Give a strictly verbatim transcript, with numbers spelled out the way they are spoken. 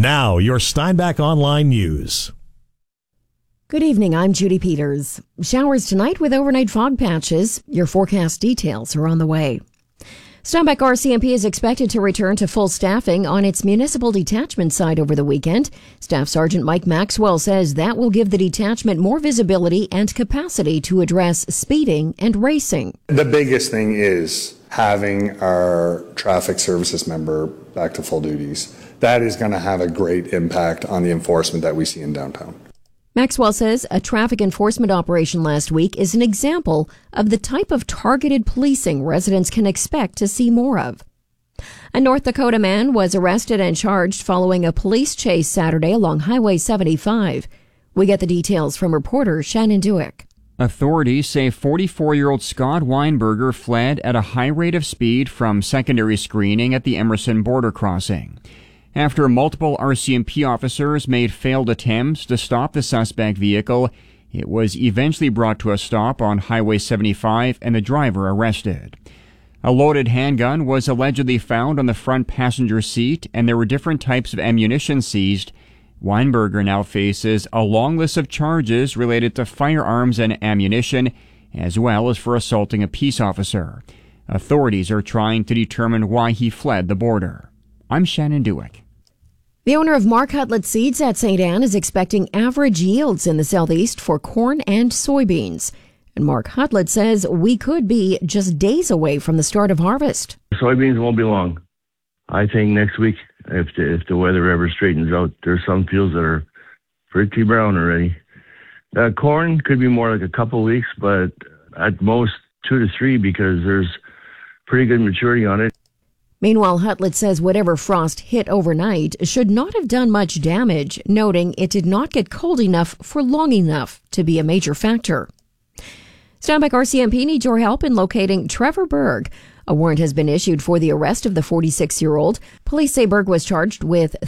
Now, your Steinbach Online News. Good evening, I'm Judy Peters. Showers tonight with overnight fog patches. Your forecast details are on the way. Steinbach R C M P is expected to return to full staffing on its municipal detachment side over the weekend. Staff Sergeant Mike Maxwell says that will give the detachment more visibility and capacity to address speeding and racing. The biggest thing is having our traffic services member back to full duties. That is going to have a great impact on the enforcement that we see in downtown. Maxwell says a traffic enforcement operation last week is an example of the type of targeted policing residents can expect to see more of. A North Dakota man was arrested and charged following a police chase Saturday along Highway seventy-five. We get the details from reporter Shannon Dewick. Authorities say forty-four-year-old Scott Weinberger fled at a high rate of speed from secondary screening at the Emerson border crossing. After multiple R C M P officers made failed attempts to stop the suspect vehicle, it was eventually brought to a stop on Highway seventy-five and the driver arrested. A loaded handgun was allegedly found on the front passenger seat, and there were different types of ammunition seized. Weinberger now faces a long list of charges related to firearms and ammunition, as well as for assaulting a peace officer. Authorities are trying to determine why he fled the border. I'm Shannon Dewick. The owner of Mark Hutlett Seeds at Saint Anne is expecting average yields in the southeast for corn and soybeans. And Mark Hutlett says we could be just days away from the start of harvest. Soybeans won't be long. I think next week, if the, if the weather ever straightens out, there's some fields that are pretty brown already. Uh, corn could be more like a couple weeks, but at most two to three because there's pretty good maturity on it. Meanwhile, Hutlett says whatever frost hit overnight should not have done much damage, noting it did not get cold enough for long enough to be a major factor. Steinbach R C M P needs your help in locating Trevor Berg. A warrant has been issued for the arrest of the forty-six-year-old. Police say Berg was charged with